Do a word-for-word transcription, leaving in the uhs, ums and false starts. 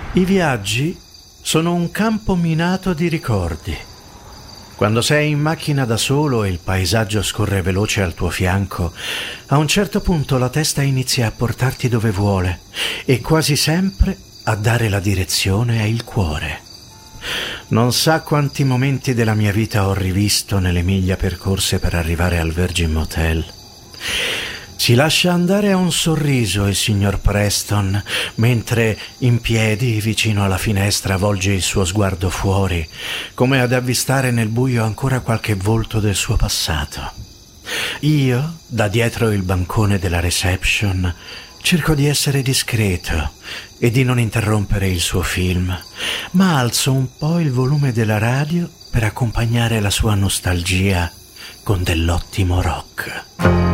I viaggi sono un campo minato di ricordi. Quando sei in macchina da solo e il paesaggio scorre veloce al tuo fianco, a un certo punto la testa inizia a portarti dove vuole e quasi sempre a dare la direzione è il cuore. Non sa quanti momenti della mia vita ho rivisto nelle miglia percorse per arrivare al Virgin Motel. Si lascia andare a un sorriso il signor Preston, mentre in piedi vicino alla finestra volge il suo sguardo fuori, come ad avvistare nel buio ancora qualche volto del suo passato. Io, da dietro il bancone della reception, cerco di essere discreto e di non interrompere il suo film, ma alzo un po' il volume della radio per accompagnare la sua nostalgia con dell'ottimo rock.